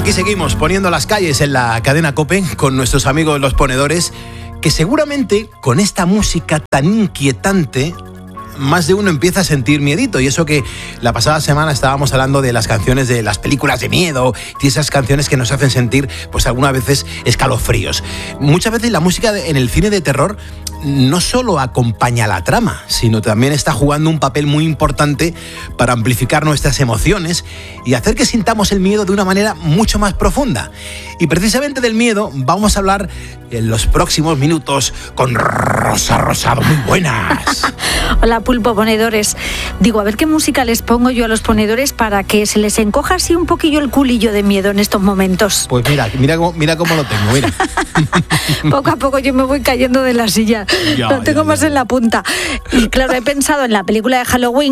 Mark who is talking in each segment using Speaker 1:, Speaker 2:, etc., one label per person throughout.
Speaker 1: Aquí seguimos poniendo las calles en la cadena COPE con nuestros amigos los ponedores, que seguramente con esta música tan inquietante más de uno empieza a sentir miedito. Y eso que la pasada semana estábamos hablando de las canciones de las películas de miedo y esas canciones que nos hacen sentir, pues algunas veces, escalofríos. Muchas veces la música en el cine de terror no solo acompaña la trama, sino también está jugando un papel muy importante para amplificar nuestras emociones y hacer que sintamos el miedo de una manera mucho más profunda. Y precisamente del miedo vamos a hablar en los próximos minutos con Rosa Rosado. Muy buenas.
Speaker 2: Hola, pulpo ponedores. Digo, a ver qué música les pongo yo a los ponedores para que se les encoja así un poquillo el culillo de miedo en estos momentos.
Speaker 1: Pues mira cómo lo tengo, mira.
Speaker 2: Poco a poco yo me voy cayendo de la silla. Lo tengo más en la punta. Y claro, he pensado en la película de Halloween,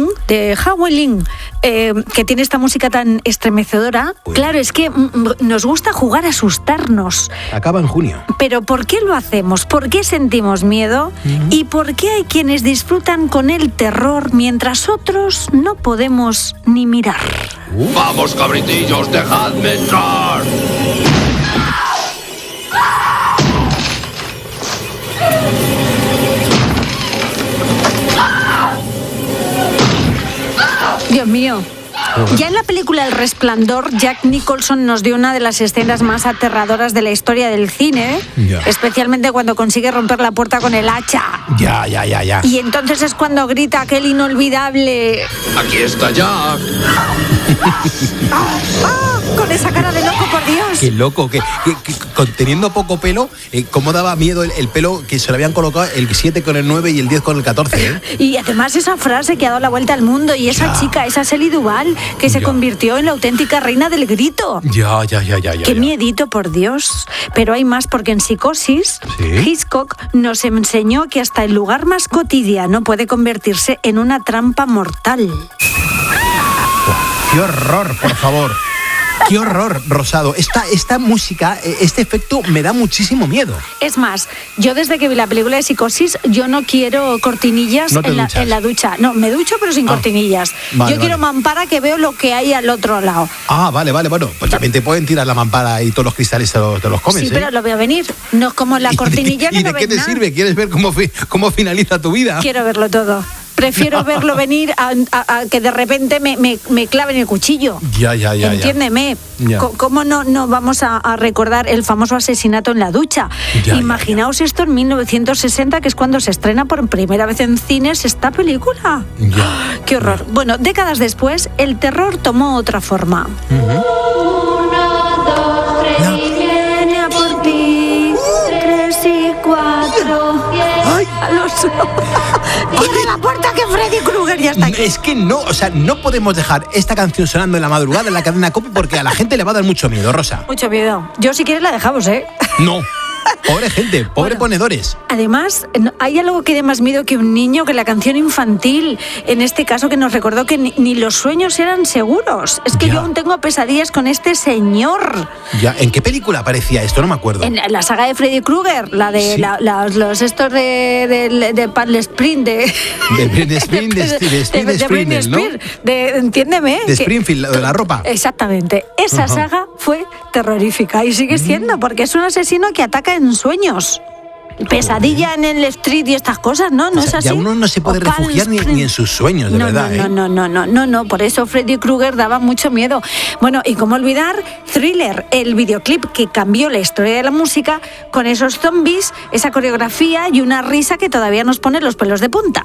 Speaker 2: que tiene esta música tan estremecedora. Claro, es que nos gusta jugar a asustarnos.
Speaker 1: Acaba en junio.
Speaker 2: Pero ¿por qué lo hacemos? ¿Por qué sentimos miedo? ¿Y por qué hay quienes disfrutan con el terror mientras otros no podemos ni mirar?
Speaker 3: ¡Vamos, cabritillos, dejadme entrar!
Speaker 2: Dios mío. Ya en la película El Resplandor, Jack Nicholson nos dio una de las escenas más aterradoras de la historia del cine, especialmente cuando consigue romper la puerta con el hacha.
Speaker 1: Ya.
Speaker 2: Y entonces es cuando grita aquel inolvidable...
Speaker 3: ¡Aquí está Jack!
Speaker 2: Con esa cara de loco, por Dios.
Speaker 1: Qué loco, que teniendo poco pelo, cómo daba miedo el pelo que se le habían colocado el 7 con el 9 y el 10 con el 14, ¿eh?
Speaker 2: Y además esa frase que ha dado la vuelta al mundo y esa chica, esa Shelley Duvall, que se convirtió en la auténtica reina del grito.
Speaker 1: Ya.
Speaker 2: Qué miedito, por Dios. Pero hay más, porque en Psicosis, Hitchcock nos enseñó que hasta el lugar más cotidiano puede convertirse en una trampa mortal.
Speaker 1: ¡Qué horror, por favor! ¡Qué horror, Rosado! Esta música, este efecto me da muchísimo miedo.
Speaker 2: Es más, yo desde que vi la película de Psicosis, yo no quiero cortinillas en la ducha. No, me ducho pero sin cortinillas. Yo quiero mampara, que veo lo que hay al otro lado.
Speaker 1: Vale. Bueno, pues también te pueden tirar la mampara y todos los cristales te los comes,
Speaker 2: Sí, pero lo veo venir. No es como la cortinilla.
Speaker 1: ¿Y de qué te sirve? ¿Quieres ver cómo finaliza tu vida?
Speaker 2: Quiero verlo todo. Prefiero verlo venir a que de repente me claven el cuchillo.
Speaker 1: Ya.
Speaker 2: Entiéndeme. ¿Cómo no vamos a recordar el famoso asesinato en la ducha? Imaginaos esto en 1960, que es cuando se estrena por primera vez en cines esta película. ¡Qué horror! Bueno, décadas después, el terror tomó otra forma. 1, 2, 3 y viene a por ti. 3 y 4. ¡Cierra la puerta, que Freddy Krueger ya está aquí!
Speaker 1: Es que no podemos dejar esta canción sonando en la madrugada en la cadena COPE porque a la gente le va a dar mucho miedo, Rosa.
Speaker 2: Mucho miedo. Yo, si quieres, la dejamos, ¿eh?
Speaker 1: No. Pobre gente, ponedores.
Speaker 2: Además, hay algo que dé más miedo que un niño, que la canción infantil, en este caso, que nos recordó que ni los sueños eran seguros. Es que yo aún tengo pesadillas con este señor.
Speaker 1: ¿En qué película aparecía esto? No me acuerdo.
Speaker 2: En la saga de Freddy Krueger, la de los estos de Padle Sprint, de Springfield, ¿no? Entiéndeme.
Speaker 1: De Springfield, de la ropa.
Speaker 2: Exactamente. Esa saga fue terrorífica y sigue siendo, porque es un asesino que ataca en sueños. Pesadilla en el street y estas cosas, ¿no? ¿No es así?
Speaker 1: Ya uno no se puede refugiar ni en sus sueños, de verdad.
Speaker 2: No. Por eso Freddy Krueger daba mucho miedo. Bueno, y cómo olvidar Thriller, el videoclip que cambió la historia de la música con esos zombies, esa coreografía y una risa que todavía nos pone los pelos de punta.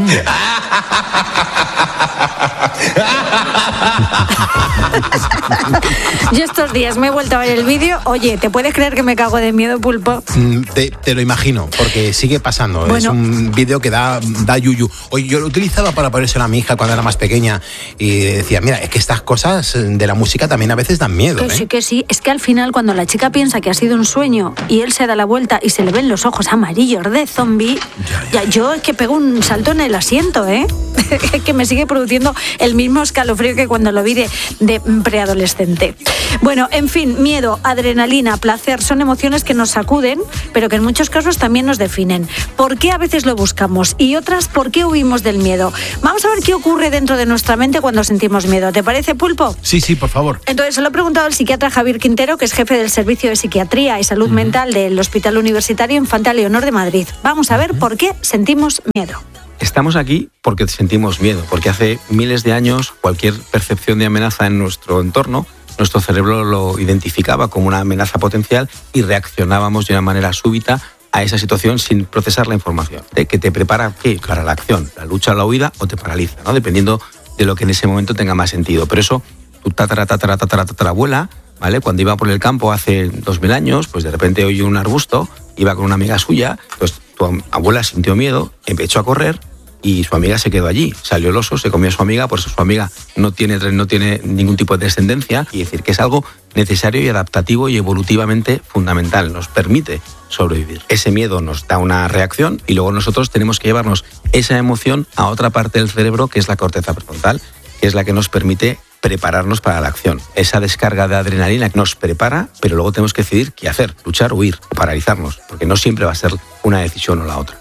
Speaker 2: Yo estos días me he vuelto a ver el vídeo. Oye, ¿te puedes creer que me cago de miedo, pulpo?
Speaker 1: Te lo imagino, porque sigue pasando. Bueno, es un vídeo que da yuyu. Oye, yo lo utilizaba para ponérselo a mi hija cuando era más pequeña y decía, mira, es que estas cosas de la música también a veces dan miedo.
Speaker 2: Que sí. Es que al final, cuando la chica piensa que ha sido un sueño y él se da la vuelta y se le ven los ojos amarillos de zombie, yo es que pego un salto en el asiento, ¿eh? Que me sigue produciendo el mismo escalofrío que cuando lo vi de preadolescente. Bueno, en fin, miedo, adrenalina, placer, son emociones que nos sacuden, pero que en muchos casos cosas también nos definen. ¿Por qué a veces lo buscamos? Y otras, ¿por qué huimos del miedo? Vamos a ver qué ocurre dentro de nuestra mente cuando sentimos miedo. ¿Te parece, Pulpo?
Speaker 1: Sí, por favor.
Speaker 2: Entonces, se lo he preguntado al psiquiatra Javier Quintero, que es jefe del Servicio de Psiquiatría y Salud Mental del Hospital Universitario Infanta Leonor de Madrid. Vamos a ver por qué sentimos miedo.
Speaker 4: Estamos aquí porque sentimos miedo, porque hace miles de años cualquier percepción de amenaza en nuestro entorno, nuestro cerebro lo identificaba como una amenaza potencial y reaccionábamos de una manera súbita a esa situación sin procesar la información. Que te prepara, ¿qué? Para la acción, la lucha o la huida, o te paraliza, ¿no? Dependiendo de lo que en ese momento tenga más sentido. Pero eso, tu tatarabuela, ¿vale? Cuando iba por el campo hace 2000 años, pues de repente oyó un arbusto, iba con una amiga suya, pues tu abuela sintió miedo, empezó a correr y su amiga se quedó allí. Salió el oso, se comió a su amiga, por eso su amiga no tiene ningún tipo de descendencia, y decir que es algo necesario y adaptativo y evolutivamente fundamental. Nos permite sobrevivir. Ese miedo nos da una reacción y luego nosotros tenemos que llevarnos esa emoción a otra parte del cerebro, que es la corteza prefrontal, que es la que nos permite prepararnos para la acción. Esa descarga de adrenalina nos prepara, pero luego tenemos que decidir qué hacer, luchar, huir, paralizarnos, porque no siempre va a ser una decisión o la otra.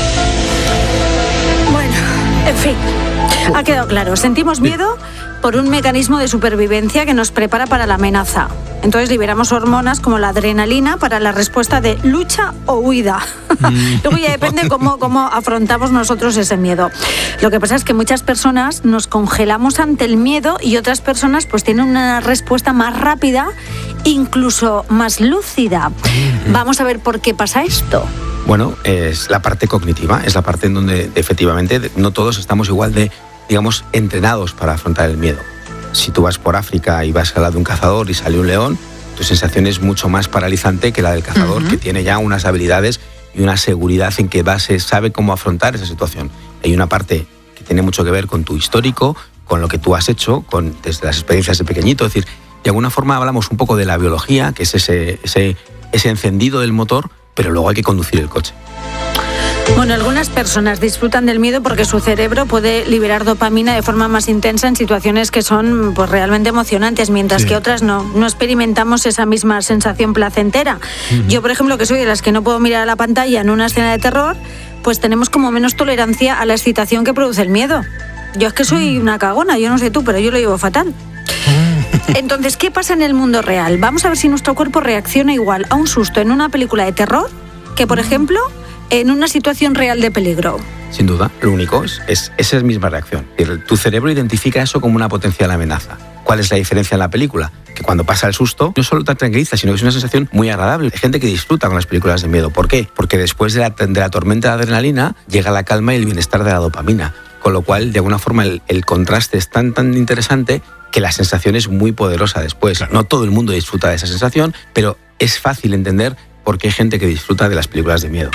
Speaker 2: Bueno, en fin, ha quedado claro. Sentimos miedo por un mecanismo de supervivencia que nos prepara para la amenaza. Entonces liberamos hormonas como la adrenalina para la respuesta de lucha o huida. Luego ya depende cómo afrontamos nosotros ese miedo. Lo que pasa es que muchas personas nos congelamos ante el miedo y otras personas pues tienen una respuesta más rápida, incluso más lúcida. Vamos a ver por qué pasa esto.
Speaker 4: Bueno, es la parte cognitiva, es la parte en donde efectivamente no todos estamos igual de, digamos, entrenados para afrontar el miedo. Si tú vas por África y vas al lado de un cazador y sale un león, tu sensación es mucho más paralizante que la del cazador, que tiene ya unas habilidades y una seguridad en que sabe cómo afrontar esa situación. Hay una parte que tiene mucho que ver con tu histórico, con lo que tú has hecho, desde las experiencias de pequeñito. Es decir, de alguna forma hablamos un poco de la biología, que es ese encendido del motor, pero luego hay que conducir el coche.
Speaker 2: Bueno, algunas personas disfrutan del miedo porque su cerebro puede liberar dopamina de forma más intensa en situaciones que son pues realmente emocionantes, mientras que otras no experimentamos esa misma sensación placentera. Yo, por ejemplo, que soy de las que no puedo mirar a la pantalla en una escena de terror, pues tenemos como menos tolerancia a la excitación que produce el miedo. Yo es que soy una cagona, yo no sé tú, pero yo lo llevo fatal. Entonces, ¿qué pasa en el mundo real? Vamos a ver si nuestro cuerpo reacciona igual a un susto en una película de terror que, por ejemplo, en una situación real de peligro.
Speaker 4: Sin duda, lo único es esa misma reacción. Tu cerebro identifica eso como una potencial amenaza. ¿Cuál es la diferencia en la película? Que cuando pasa el susto, no solo te tranquiliza, sino que es una sensación muy agradable. Hay gente que disfruta con las películas de miedo. ¿Por qué? Porque después de la tormenta de adrenalina llega la calma y el bienestar de la dopamina. Con lo cual, de alguna forma, el contraste es tan interesante que la sensación es muy poderosa después. Claro. No todo el mundo disfruta de esa sensación, pero es fácil entender por qué hay gente que disfruta de las películas de miedo.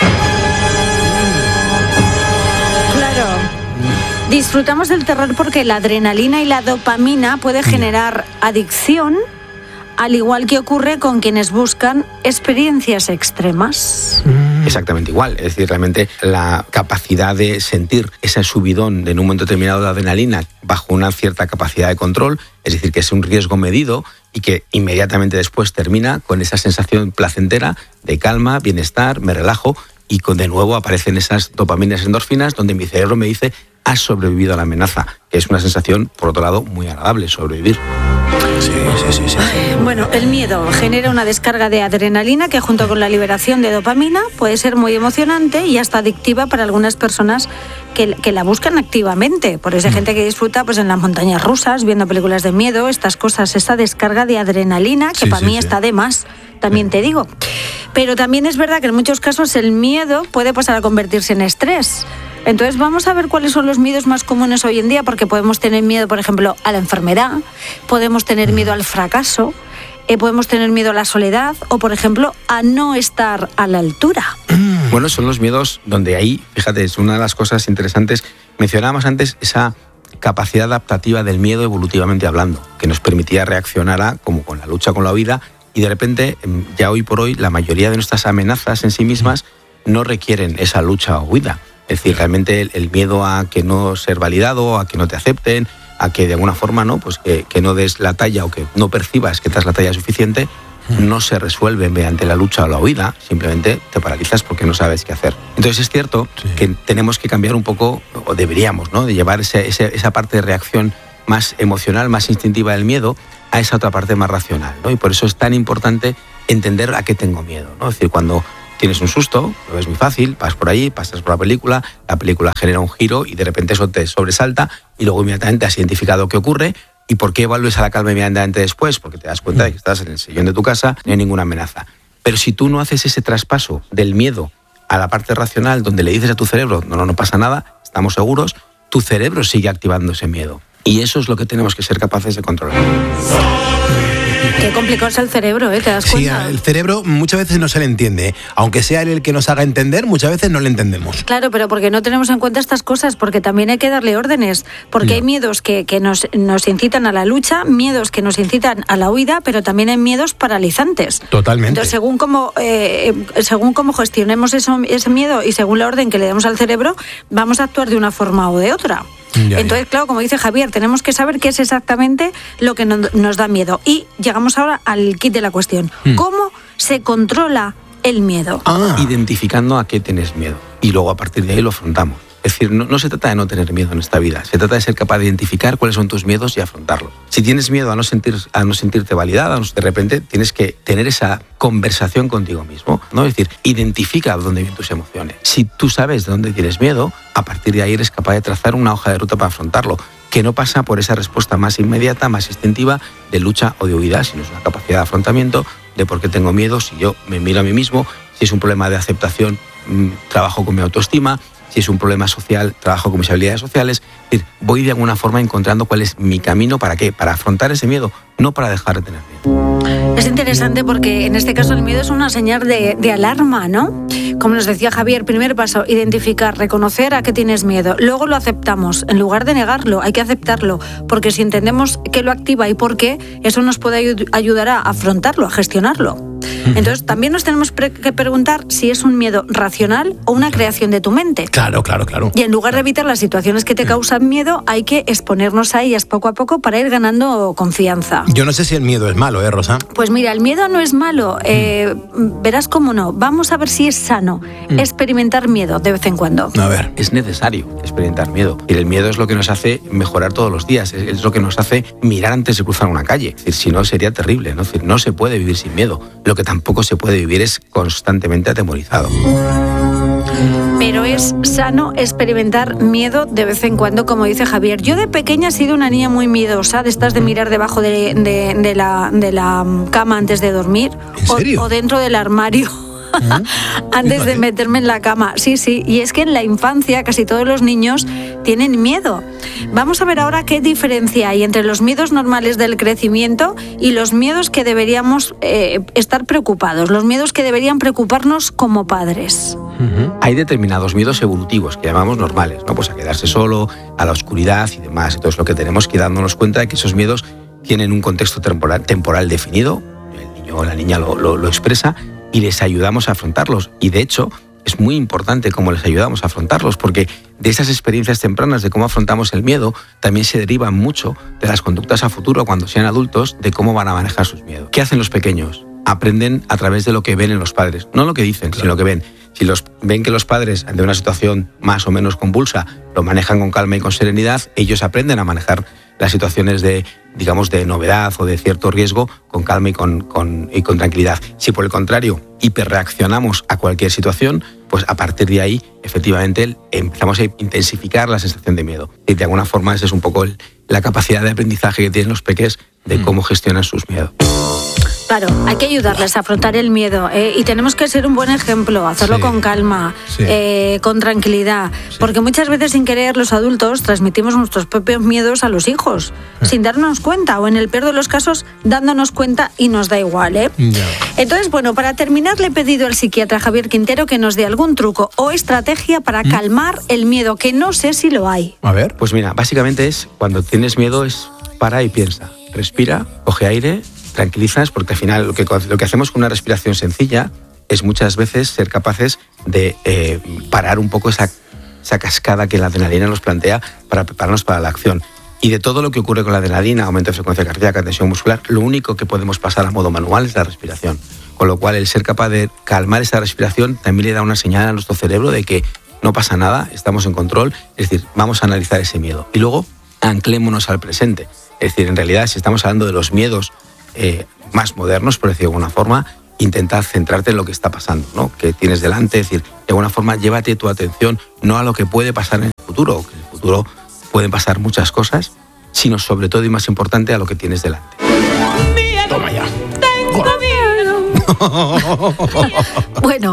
Speaker 2: Claro. Disfrutamos del terror porque la adrenalina y la dopamina puede generar adicción, al igual que ocurre con quienes buscan experiencias extremas.
Speaker 4: Exactamente igual. Es decir, realmente la capacidad de sentir ese subidón en un momento determinado de adrenalina bajo una cierta capacidad de control, es decir, que es un riesgo medido y que inmediatamente después termina con esa sensación placentera de calma, bienestar, me relajo, y de nuevo aparecen esas dopaminas y endorfinas donde mi cerebro me dice: has sobrevivido a la amenaza, que es una sensación, por otro lado, muy agradable, sobrevivir.
Speaker 1: Sí.
Speaker 2: Bueno, el miedo genera una descarga de adrenalina que, junto con la liberación de dopamina, puede ser muy emocionante y hasta adictiva para algunas personas que la buscan activamente. Por eso hay gente que disfruta pues en las montañas rusas, viendo películas de miedo, estas cosas, esa descarga de adrenalina que para mí está de más, también te digo. Pero también es verdad que en muchos casos el miedo puede pasar a convertirse en estrés. Entonces vamos a ver cuáles son los miedos más comunes hoy en día, porque podemos tener miedo, por ejemplo, a la enfermedad, podemos tener miedo al fracaso, podemos tener miedo a la soledad o, por ejemplo, a no estar a la altura.
Speaker 4: Bueno, son los miedos donde ahí, fíjate, es una de las cosas interesantes. Mencionábamos antes esa capacidad adaptativa del miedo evolutivamente hablando, que nos permitía reaccionar como con la lucha, con la huida, y de repente, ya hoy por hoy, la mayoría de nuestras amenazas en sí mismas no requieren esa lucha o huida. Es decir, realmente el miedo a que no ser validado, a que no te acepten, a que de alguna forma no, pues que no des la talla o que no percibas que te das la talla suficiente, no se resuelve mediante la lucha o la huida, simplemente te paralizas porque no sabes qué hacer. Entonces es cierto que tenemos que cambiar un poco, o deberíamos, ¿no?, de llevar esa parte de reacción más emocional, más instintiva del miedo, a esa otra parte más racional, ¿no? Y por eso es tan importante entender a qué tengo miedo, ¿no? Es decir, cuando tienes un susto, lo ves muy fácil, vas por ahí, pasas por la película genera un giro y de repente eso te sobresalta y luego inmediatamente has identificado qué ocurre. ¿Y por qué vuelves a la calma inmediatamente después? Porque te das cuenta de que estás en el sillón de tu casa, no hay ninguna amenaza. Pero si tú no haces ese traspaso del miedo a la parte racional, donde le dices a tu cerebro, no pasa nada, estamos seguros, tu cerebro sigue activando ese miedo. Y eso es lo que tenemos que ser capaces de controlar.
Speaker 2: Qué complicado es el cerebro, ¿te das cuenta?
Speaker 1: Sí, el cerebro muchas veces no se le entiende. Aunque sea él el que nos haga entender, muchas veces no le entendemos.
Speaker 2: Claro, pero porque no tenemos en cuenta estas cosas, porque también hay que darle órdenes, porque hay miedos que nos incitan a la lucha, miedos que nos incitan a la huida, pero también hay miedos paralizantes.
Speaker 1: Totalmente.
Speaker 2: Entonces, según cómo gestionemos ese miedo y según la orden que le demos al cerebro, vamos a actuar de una forma o de otra. Entonces, claro, como dice Javier, tenemos que saber qué es exactamente lo que nos da miedo. Y llegamos ahora al kit de la cuestión. ¿Cómo se controla el miedo?
Speaker 4: Identificando a qué tienes miedo. Y luego a partir de ahí lo afrontamos. Es decir, no se trata de no tener miedo en esta vida. Se trata de ser capaz de identificar cuáles son tus miedos y afrontarlos. Si tienes miedo a no sentirte validada, de repente tienes que tener esa conversación contigo mismo, ¿no? Es decir, identifica dónde vienen tus emociones. Si tú sabes de dónde tienes miedo, a partir de ahí eres capaz de trazar una hoja de ruta para afrontarlo, que no pasa por esa respuesta más inmediata, más instintiva de lucha o de huida, sino es una capacidad de afrontamiento de por qué tengo miedo, si yo me miro a mí mismo, si es un problema de aceptación, trabajo con mi autoestima. Si es un problema social, trabajo con mis habilidades sociales. Es decir, voy de alguna forma encontrando cuál es mi camino. ¿Para qué? Para afrontar ese miedo, no para dejar de tener miedo.
Speaker 2: Es interesante porque en este caso el miedo es una señal de alarma, ¿no? Como nos decía Javier, primer paso, identificar, reconocer a qué tienes miedo. Luego lo aceptamos. En lugar de negarlo, hay que aceptarlo. Porque si entendemos qué lo activa y por qué, eso nos puede ayudar a afrontarlo, a gestionarlo. Entonces, también nos tenemos que preguntar si es un miedo racional o una creación de tu mente.
Speaker 1: Claro.
Speaker 2: Y en lugar de evitar las situaciones que te causan miedo, hay que exponernos a ellas poco a poco para ir ganando confianza.
Speaker 1: Yo no sé si el miedo es malo, Rosa.
Speaker 2: Pues mira, el miedo no es malo. Verás cómo no. Vamos a ver si es sano experimentar miedo de vez en cuando.
Speaker 1: A ver.
Speaker 4: Es necesario experimentar miedo. Y el miedo es lo que nos hace mejorar todos los días. Es lo que nos hace mirar antes de cruzar una calle. Es decir, si no, sería terrible, ¿no? Es decir, no se puede vivir sin miedo. Lo que tampoco se puede vivir es constantemente atemorizado.
Speaker 2: Pero es sano experimentar miedo de vez en cuando, como dice Javier. Yo de pequeña he sido una niña muy miedosa, de estas de mirar debajo de la cama antes de dormir.
Speaker 1: ¿En serio?
Speaker 2: O dentro del armario. Antes de meterme en la cama. Sí, y es que en la infancia casi todos los niños tienen miedo. Vamos a ver ahora qué diferencia hay entre los miedos normales del crecimiento y los miedos que deberíamos estar preocupados, los miedos que deberían preocuparnos como padres.
Speaker 4: Hay determinados miedos evolutivos que llamamos normales, ¿no? Pues a quedarse solo, a la oscuridad y demás. Entonces lo que tenemos que darnos cuenta es que esos miedos tienen un contexto temporal definido, el niño o la niña lo expresa, y les ayudamos a afrontarlos. Y de hecho, es muy importante cómo les ayudamos a afrontarlos, porque de esas experiencias tempranas de cómo afrontamos el miedo, también se derivan mucho de las conductas a futuro, cuando sean adultos, de cómo van a manejar sus miedos. ¿Qué hacen los pequeños? Aprenden a través de lo que ven en los padres. No lo que dicen, sino lo que ven. Si ven que los padres, ante una situación más o menos convulsa, lo manejan con calma y con serenidad, ellos aprenden a manejar las situaciones de novedad o de cierto riesgo con calma y con tranquilidad. Si por el contrario hiperreaccionamos a cualquier situación, pues a partir de ahí efectivamente empezamos a intensificar la sensación de miedo. Y de alguna forma esa es un poco la capacidad de aprendizaje que tienen los peques de cómo gestionan sus miedos.
Speaker 2: Claro, hay que ayudarles a afrontar el miedo y tenemos que ser un buen ejemplo, hacerlo con calma, con tranquilidad, porque muchas veces sin querer los adultos transmitimos nuestros propios miedos a los hijos, sin darnos cuenta o en el peor de los casos dándonos cuenta y nos da igual. Entonces, bueno, para terminar le he pedido al psiquiatra Javier Quintero que nos dé algún truco o estrategia para calmar el miedo, que no sé si lo hay.
Speaker 1: A ver.
Speaker 4: Pues mira, básicamente es cuando tienes miedo es para y piensa, respira, coge aire, tranquilizas, porque al final lo que hacemos con una respiración sencilla es muchas veces ser capaces de parar un poco esa cascada que la adrenalina nos plantea para prepararnos para la acción. Y de todo lo que ocurre con la adrenalina, aumento de frecuencia cardíaca, tensión muscular, lo único que podemos pasar a modo manual es la respiración. Con lo cual, el ser capaz de calmar esa respiración también le da una señal a nuestro cerebro de que no pasa nada, estamos en control, es decir, vamos a analizar ese miedo. Y luego, anclémonos al presente. Es decir, en realidad, si estamos hablando de los miedos más modernos, por decirlo de alguna forma, intentad centrarte en lo que está pasando, ¿no? Que tienes delante, es decir, de alguna forma, llévate tu atención no a lo que puede pasar en el futuro, que en el futuro pueden pasar muchas cosas, sino sobre todo y más importante a lo que tienes delante.
Speaker 1: Toma ya.
Speaker 2: Bueno,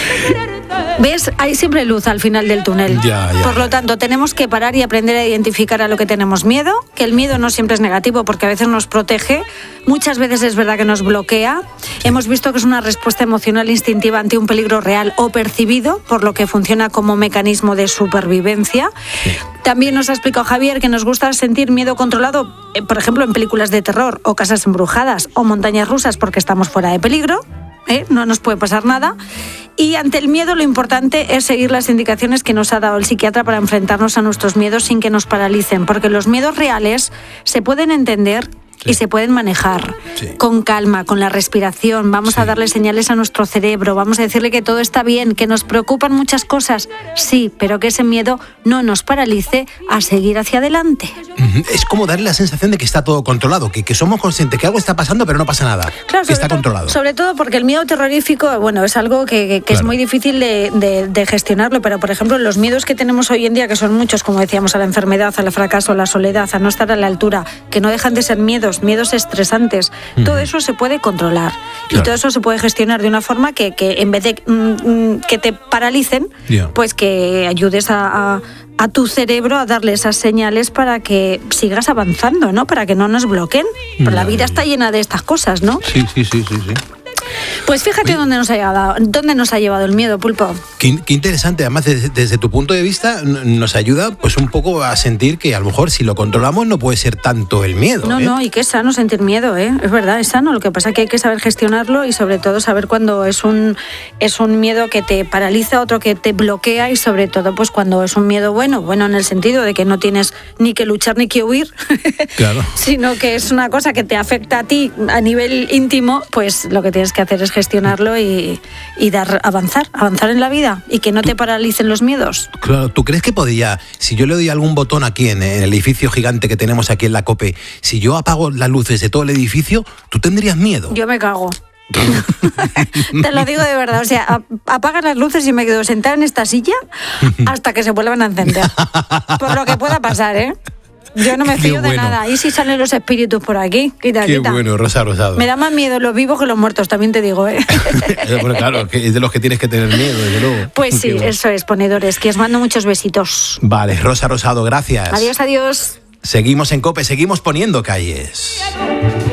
Speaker 2: ¿ves? Hay siempre luz al final del túnel. Por lo tanto, tenemos que parar y aprender a identificar a lo que tenemos miedo, que el miedo no siempre es negativo porque a veces nos protege, muchas veces es verdad que nos bloquea. Hemos visto que es una respuesta emocional instintiva ante un peligro real o percibido, por lo que funciona como mecanismo de supervivencia. También nos ha explicado Javier que nos gusta sentir miedo controlado, por ejemplo, en películas de terror o casas embrujadas o montañas rusas porque estamos fuera de peligro. No nos puede pasar nada. Y ante el miedo lo importante es seguir las indicaciones que nos ha dado el psiquiatra para enfrentarnos a nuestros miedos sin que nos paralicen, porque los miedos reales se pueden entender y se pueden manejar con calma, con la respiración. Vamos a darle señales a nuestro cerebro, vamos a decirle que todo está bien, que nos preocupan muchas cosas, sí, pero que ese miedo no nos paralice a seguir hacia adelante.
Speaker 1: Es como darle la sensación de que está todo controlado, que somos conscientes que algo está pasando pero no pasa nada,
Speaker 2: claro,
Speaker 1: que está controlado.
Speaker 2: Sobre todo porque el miedo terrorífico, bueno, es algo que claro, es muy difícil de gestionarlo, pero por ejemplo los miedos que tenemos hoy en día, que son muchos, como decíamos, a la enfermedad, al fracaso, a la soledad, a no estar a la altura, que no dejan de ser miedos estresantes, todo eso se puede controlar, claro, y todo eso se puede gestionar de una forma que en vez de que te paralicen, pues que ayudes a tu cerebro a darle esas señales para que sigas avanzando, ¿no? Para que no nos bloqueen. Pero la vida está llena de estas cosas, ¿no?
Speaker 1: Sí.
Speaker 2: Pues fíjate dónde nos ha llevado el miedo, Pulpo.
Speaker 1: Qué interesante, además desde tu punto de vista nos ayuda pues un poco a sentir que a lo mejor si lo controlamos no puede ser tanto el miedo.
Speaker 2: No, y que es sano sentir miedo, es verdad, es sano. Lo que pasa es que hay que saber gestionarlo y sobre todo saber cuando es un miedo que te paraliza, otro que te bloquea, y sobre todo pues cuando es un miedo bueno en el sentido de que no tienes ni que luchar ni que huir, claro, sino que es una cosa que te afecta a ti a nivel íntimo, pues lo que tienes que hacer es gestionarlo y avanzar en la vida y que no te paralicen los miedos.
Speaker 1: Claro, ¿tú crees que podría, si yo le doy algún botón aquí en el edificio gigante que tenemos aquí en la COPE, si yo apago las luces de todo el edificio, tú tendrías miedo?
Speaker 2: Yo me cago. Te lo digo de verdad, o sea, apagas las luces y me quedo sentada en esta silla hasta que se vuelvan a encender. Por lo que pueda pasar, Yo no me fío de nada. ¿Y si salen los espíritus por aquí? Quita.
Speaker 1: Bueno, Rosa Rosado.
Speaker 2: Me da más miedo los vivos que los muertos, también te digo,
Speaker 1: Bueno, claro, que es de los que tienes que tener miedo, desde luego.
Speaker 2: Pues sí, eso es, ponedores, que os mando muchos besitos.
Speaker 1: Vale, Rosa Rosado, gracias.
Speaker 2: Adiós.
Speaker 1: Seguimos en COPE, seguimos poniendo calles.